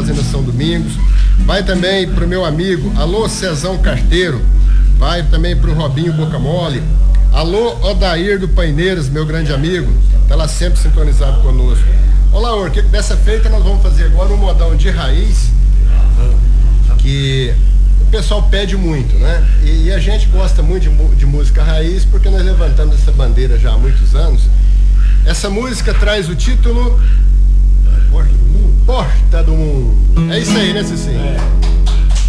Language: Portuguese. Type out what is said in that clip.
Fazenda São Domingos. Vai também pro meu amigo, alô Cezão Carteiro. Vai também pro Robinho Boca Mole. Alô Odair do Paineiras, meu grande amigo. Tá lá sempre sintonizado conosco. Olá, Orque, dessa feita nós vamos fazer agora um modão de raiz que o pessoal pede muito, né? E a gente gosta muito de música raiz porque nós levantamos essa bandeira já há muitos anos. Essa música traz o título Porta do Mundo. É isso aí, né, Cicinho?